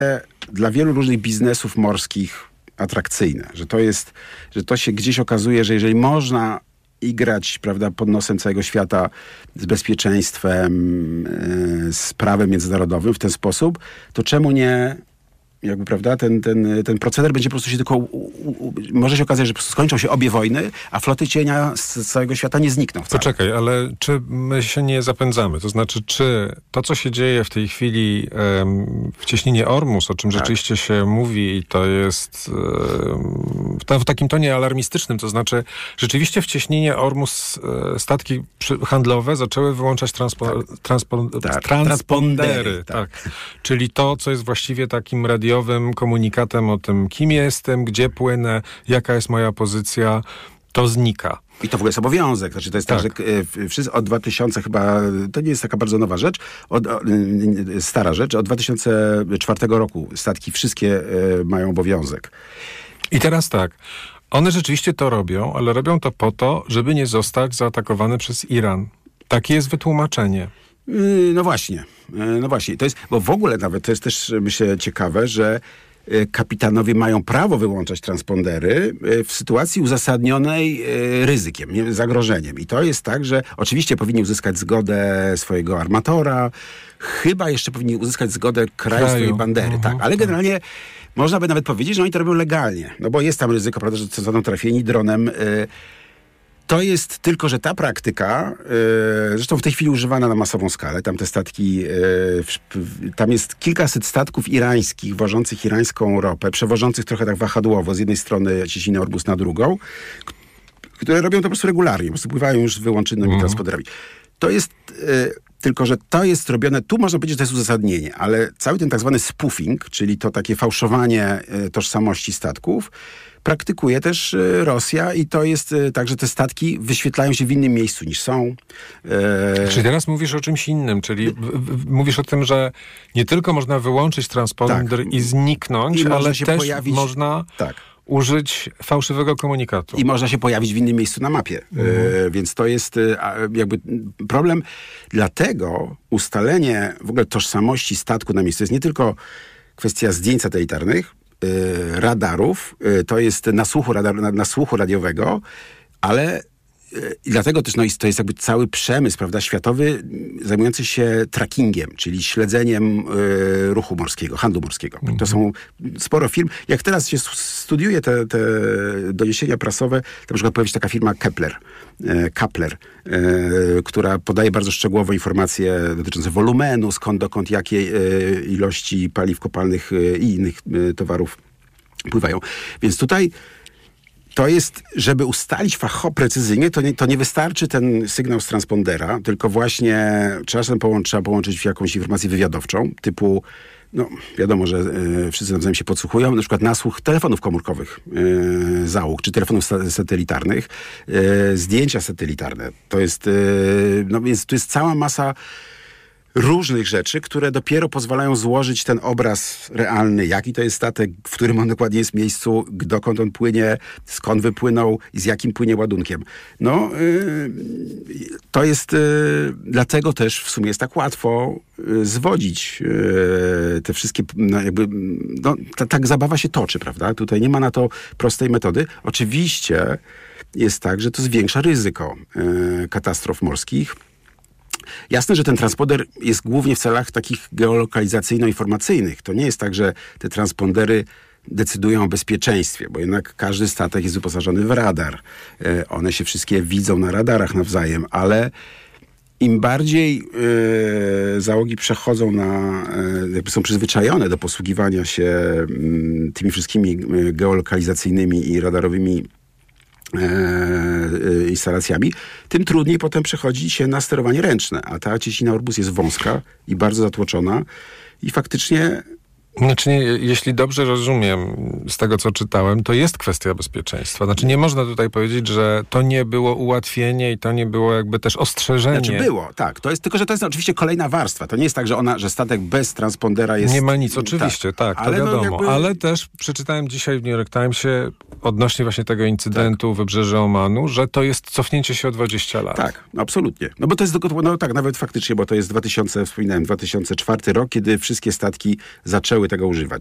dla wielu różnych biznesów morskich atrakcyjne. Że to się gdzieś okazuje, że jeżeli można igrać, prawda, pod nosem całego świata z bezpieczeństwem, z prawem międzynarodowym w ten sposób, to czemu nie jakby, prawda, ten proceder będzie po prostu się tylko może się okazać, że po prostu skończą się obie wojny, a floty cienia z całego świata nie znikną wcale. Poczekaj, ale czy my się nie zapędzamy? To znaczy, czy to, co się dzieje w tej chwili w cieśninie Ormus, o czym rzeczywiście się mówi i to jest w takim tonie alarmistycznym, to znaczy rzeczywiście w cieśninie Ormus statki handlowe zaczęły wyłączać transpondery. Tak. Czyli to, co jest właściwie takim radiowym komunikatem o tym, kim jestem, gdzie płynę, jaka jest moja pozycja, to znika. I to w ogóle jest obowiązek. Znaczy to jest tak, że wszyscy od 2000 chyba, to nie jest taka bardzo nowa rzecz, stara rzecz, od 2004 roku statki wszystkie mają obowiązek. I teraz tak, one rzeczywiście to robią, ale robią to po to, żeby nie zostać zaatakowane przez Iran. Takie jest wytłumaczenie. No właśnie. To jest, bo w ogóle nawet to jest też, myślę, ciekawe, że kapitanowie mają prawo wyłączać transpondery w sytuacji uzasadnionej ryzykiem, zagrożeniem. I to jest tak, że oczywiście powinni uzyskać zgodę swojego armatora, chyba jeszcze powinni uzyskać zgodę kraju swojej bandery. Tak, ale generalnie można by nawet powiedzieć, że oni to robią legalnie. No bo jest tam ryzyko, prawda, że zostaną trafieni dronem. To jest tylko, że ta praktyka, zresztą w tej chwili używana na masową skalę, tam te statki, tam jest kilkaset statków irańskich, wożących irańską ropę, przewożących trochę tak wahadłowo z jednej strony cieśninę Ormus na drugą, które robią to po prostu regularnie, po prostu pływają już z wyłączonymi transponderami. To jest tylko, że to jest robione, tu można powiedzieć, że to jest uzasadnienie, ale cały ten tak zwany spoofing, czyli to takie fałszowanie tożsamości statków, praktykuje też Rosja i to jest tak, że te statki wyświetlają się w innym miejscu niż są. Czyli teraz mówisz o czymś innym, czyli mówisz o tym, że nie tylko można wyłączyć transponder i zniknąć, ale też można użyć fałszywego komunikatu. I można się pojawić w innym miejscu na mapie. Więc to jest jakby problem. Dlatego ustalenie w ogóle tożsamości statku na miejscu to jest nie tylko kwestia zdjęć satelitarnych, radarów, to jest nasłuchu radiowego, ale i dlatego też to jest jakby cały przemysł, prawda, światowy zajmujący się trackingiem, czyli śledzeniem ruchu morskiego, handlu morskiego. To są sporo firm. Jak teraz się studiuje te doniesienia prasowe, to na przykład pojawia się taka firma Kepler, która podaje bardzo szczegółowe informacje dotyczące wolumenu, skąd dokąd, jakie ilości paliw kopalnych i innych towarów pływają. Więc tutaj to jest, żeby ustalić precyzyjnie, to nie wystarczy ten sygnał z transpondera, tylko właśnie czasem trzeba połączyć w jakąś informację wywiadowczą, typu, no wiadomo, że wszyscy nawzajem się podsłuchują, na przykład nasłuch telefonów komórkowych załóg, czy telefonów satelitarnych, zdjęcia satelitarne. To jest, więc tu jest cała masa różnych rzeczy, które dopiero pozwalają złożyć ten obraz realny, jaki to jest statek, w którym on dokładnie jest miejscu, dokąd on płynie, skąd wypłynął i z jakim płynie ładunkiem. To jest, dlatego też w sumie jest tak łatwo zwodzić te wszystkie, tak zabawa się toczy, prawda? Tutaj nie ma na to prostej metody. Oczywiście jest tak, że to zwiększa ryzyko katastrof morskich. Jasne, że ten transponder jest głównie w celach takich geolokalizacyjno-informacyjnych. To nie jest tak, że te transpondery decydują o bezpieczeństwie, bo jednak każdy statek jest wyposażony w radar. One się wszystkie widzą na radarach nawzajem, ale im bardziej załogi przechodzą jakby są przyzwyczajone do posługiwania się tymi wszystkimi geolokalizacyjnymi i radarowymi instalacjami, tym trudniej potem przechodzi się na sterowanie ręczne. A ta cieśnina Ormus jest wąska i bardzo zatłoczona i faktycznie... Znaczy, jeśli dobrze rozumiem z tego, co czytałem, to jest kwestia bezpieczeństwa. Znaczy, nie można tutaj powiedzieć, że to nie było ułatwienie i to nie było jakby też ostrzeżenie. Znaczy było, tak. Tylko, że to jest oczywiście kolejna warstwa. To nie jest tak, że statek bez transpondera jest... Nie ma nic, oczywiście, tak, to wiadomo. Ale też przeczytałem dzisiaj w New York Timesie odnośnie właśnie tego incydentu w wybrzeży Omanu, że to jest cofnięcie się o 20 lat. Tak, absolutnie. No bo to jest, nawet faktycznie, bo to jest 2004 rok, kiedy wszystkie statki zaczęły zaczęły tego używać.